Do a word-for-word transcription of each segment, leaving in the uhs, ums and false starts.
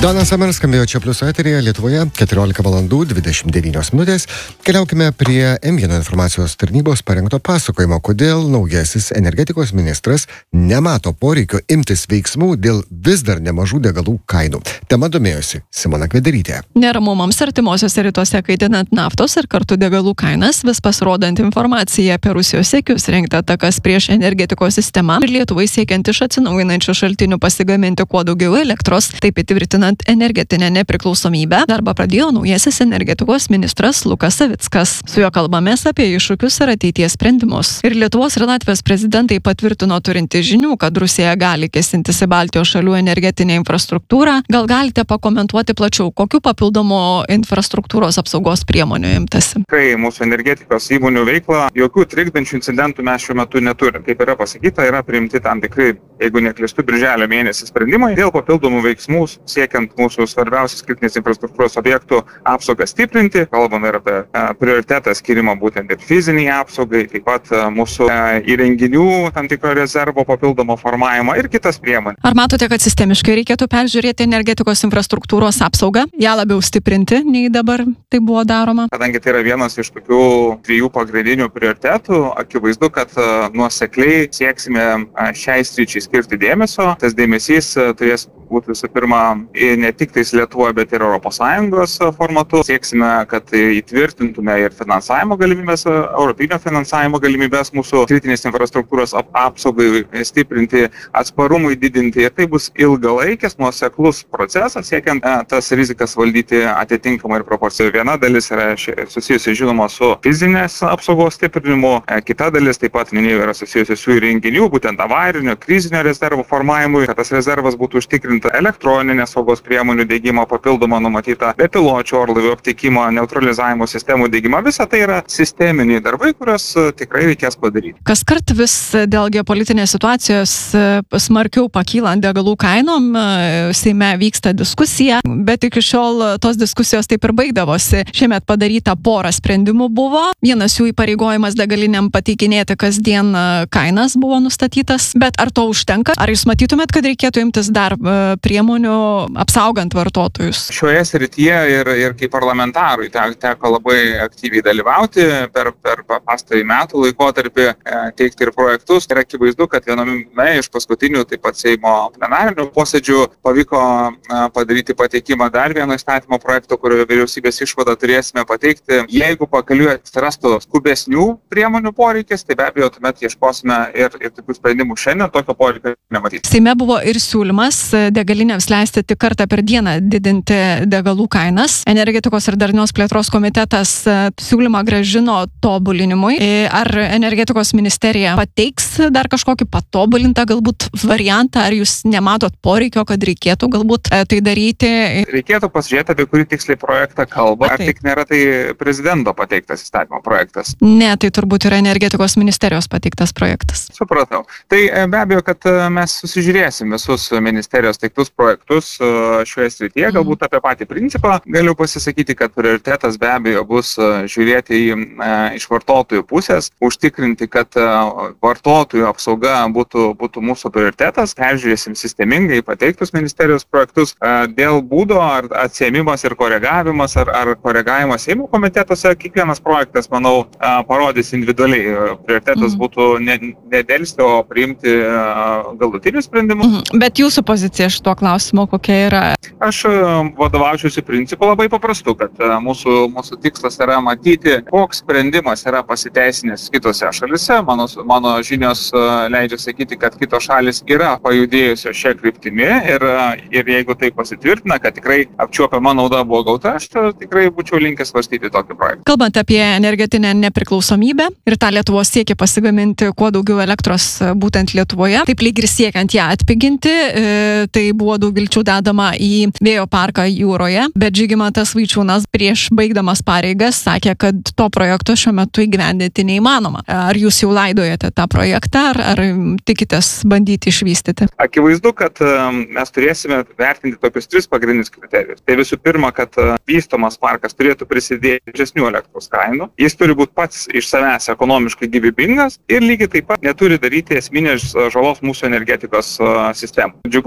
Donna Summer skambėjo čia plius eteryje Lietuvoje keturiolika valandų dvidešimt devynios minutės. Keliaukime prie M vieno informacijos tarnybos parengto pasakojimo, kodėl naujasis energetikos ministras nemato poreikio imtis veiksmų dėl vis dar nemažų degalų kainų. Tema domėjosi Simona Kvederytė. Neramumams artimuosiuose rytuose kaitinant naftos ir kartu degalų kainas, vis pasirodant informaciją apie Rusijos siekius rengti atakas prieš energetikos sistemą ir Lietuvai siekiant iš atsinaujinančių šaltinių pasigaminti kuo daugiau elektros, taip įtvirtinant energetinę nepriklausomybę, darbą pradėjo naujasis energetikos ministras Lukas Savickas. Su juo kalbamės apie iššūkius ir ateities sprendimus. Ir Lietuvos ir Latvijos prezidentai patvirtino turinti žinių, kad Rusija gali kėsintis į Baltijos šalių energetinę infrastruktūrą. Gal galite pakomentuoti plačiau, kokiu papildomo infrastruktūros apsaugos priemonių imtasi? Kai mūsų energetikos įmonių veikla, jokių trikdančių incidentų mes šiuo metu neturime. Kaip yra pasakyta, yra priimti tam tikrai, jeigu neklystu, birželio mėnesį sprendimai dėl papildomų veiksmų siekiant mūsų svarbiausios kritinės infrastruktūros objektų apsaugą stiprinti. Kalbame ir apie a, prioritetą skirimą būtent ir fiziniai apsaugai, taip pat a, mūsų a, įrenginių tam tikro rezervo papildomo formavimą ir kitas priemonės. Ar matote, kad sistemiškai reikėtų peržiūrėti energetikos infrastruktūros apsaugą, ją labiau stiprinti, nei dabar tai buvo daroma? Kadangi tai yra vienas iš tokių dviejų pagrindinių prioritetų, akivaizdu, kad a, nuosekliai sieksime a, šiai sričiai skirti dėmesio. Tas dėmesys a, turės būti visų pirma ne tik tais Lietuvoje, bet ir Europos Sąjungos formatu. Sieksime, kad įtvirtintume ir finansavimo galimybės, europinio finansavimo galimybės mūsų kritinės infrastruktūros ap apsaugai stiprinti, atsparumui didinti. Ir tai bus ilgalaikis, nuoseklus procesas, siekiant e, tas rizikas valdyti atitinkamai ir proporcijai. Viena dalis yra susijusi, žinoma, su fizinės apsaugos stiprinimu, e, kita dalis taip pat, minėjau, yra susijusi su įrenginių, būtent avarinio, krizinio rezervo formavimui, kad tas rezervas būtų užtikrintas elektroninės saugos priemonių diegimo, papildomą numatytą bepiločių orlaivių aptikimo, neutralizavimo sistemų diegimą. Visa tai yra sisteminiai darbai, kuriuos tikrai reikės padaryti. Kaskart vis dėl geopolitinės situacijos smarkiau pakylant degalų kainom, Seime vyksta diskusija, bet iki šiol tos diskusijos taip ir baigdavosi. Šiemet padaryta pora sprendimų buvo. Vienas jų įpareigojimas degaliniam pateikinėti kasdien kainas buvo nustatytas, bet ar to užtenka? Ar jūs matytumėt, kad reikėtų imtis dar priemonių apsaugant vartotojus? Šioje srityje ir, ir kaip parlamentarui te, teko labai aktyviai dalyvauti per, per pastarąjį metų laikotarpį, teikti ir projektus. Ir akivaizdu, kad viename iš paskutinių taip pat Seimo plenarinių posėdžių pavyko padaryti pateikimą dar vieno įstatymo projekto, kurio vyriausybės išvadą turėsime pateikti. Jeigu pakeliui atsirastų skubesnių priemonių poreikis, tai be abejo tuomet ieškosime ir, ir tokių sprendimų. Šiandien tokio poreikio nematyti. Seime buvo ir siūlymas degalinėms leisti tik kartą per dieną didinti degalų kainas. Energetikos ir darnios plėtros komitetas siūlymą grąžino tobulinimui. Ar energetikos ministerija pateiks dar kažkokį patobulintą galbūt variantą, ar jūs nematot poreikio, kad reikėtų galbūt tai daryti? Reikėtų pasižiūrėti, apie kurį tiksliai projektą kalba. Ar tik nėra tai prezidento pateiktas įstatymo projektas? Ne, tai turbūt yra energetikos ministerijos pateiktas projektas. Supratau. Tai be abejo, kad mes susižiūrėsim visus ministerijos teiktus projektus šioje srityje, galbūt apie patį principą. Galiu pasisakyti, kad prioritetas be abejo bus žiūrėti į, iš vartotojų pusės, užtikrinti, kad vartotojų apsauga būtų, būtų mūsų prioritetas. Peržiūrėsim sistemingai pateiktus ministerijos projektus. Dėl būdo ar atsiėmimas ir koregavimas, ar, ar koregavimas Seimo komitetuose, kiekvienas projektas, manau, parodys individualiai. Prioritetas mm. būtų nedelsti, o priimti galutinius sprendimus. Mm. Bet jūsų pozicija šituo klausimu kokia yra? Aš vadovaučiausi principu labai paprastu, kad mūsų, mūsų tikslas yra matyti, koks sprendimas yra pasiteisinęs kitose šalise. Mano, mano žinios leidžia sakyti, kad kitos šalis yra pajudėjusios šią kryptimį ir, ir jeigu tai pasitvirtina, kad tikrai apčiuopiama nauda buvo gauta, aš tikrai būčiau linkęs svarstyti tokį projektą. Kalbant apie energetinę nepriklausomybę ir tą Lietuvos siekį pasigaminti kuo daugiau elektros būtent Lietuvoje, taip lyg ir siekiant ją atpiginti, tai buvo daug vilčių dedama į vėjo parką jūroje, bet Žygimantas Vaičiūnas prieš baigdamas pareigas sakė, kad to projekto šiuo metu įgyvendinti neįmanoma. Ar jūs jau laidojate tą projektą, ar, ar tikitės bandyti išvystyti? Akivaizdu, kad mes turėsime vertinti tokius tris pagrindinius kriterijus. Tai visų pirma, kad vystomas parkas turėtų prisidėti mažesnių elektros kainų, jis turi būti pats iš savęs ekonomiškai gyvybingas ir lygiai taip pat neturi daryti esminės žalos mūsų energetikos sistemų. Džiugu, kad jau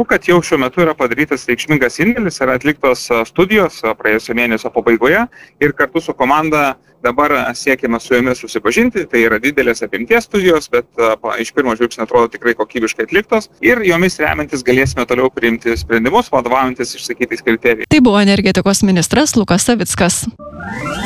šiuo metu yra padarytas reikšmingas indėlis, yra atliktos studijos praėjusio mėnesio pabaigoje ir kartu su komanda dabar siekime su jomis susipažinti. Tai yra didelės apimties studijos, bet iš pirmo žvilgsnio atrodo tikrai kokybiškai atliktos ir jomis remiantis galėsime toliau priimti sprendimus, vadovaujantis išsakytais kriterijais. Tai buvo energetikos ministras Lukas Savickas.